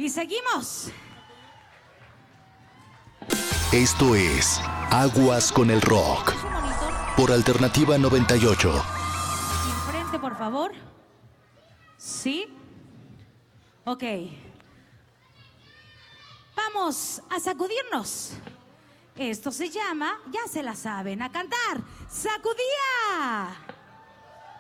Y seguimos. Esto es Aguas con el Rock. Por Alternativa 98. Enfrente, por favor. ¿Sí? Ok. Vamos a sacudirnos. Esto se llama, ya se la saben, a cantar. ¡Sacudía!